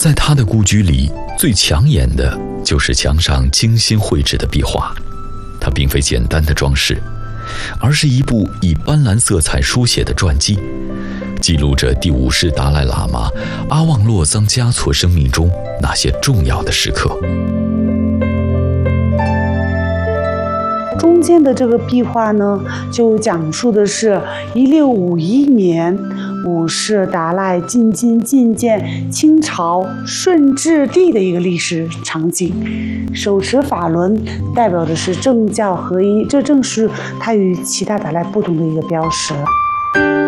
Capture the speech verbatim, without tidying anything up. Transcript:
在他的故居里，最抢眼的就是墙上精心绘制的壁画。它并非简单的装饰，而是一部以斑斓色彩书写的传记，记录着第五世达赖喇嘛阿旺洛桑嘉措生命中那些重要的时刻。 中间的这个壁画呢，就讲述的是一六五一年五世达赖进京觐见清朝顺治帝的一个历史场景。手持法轮代表的是政教合一，这正是他与其他达赖不同的一个标识。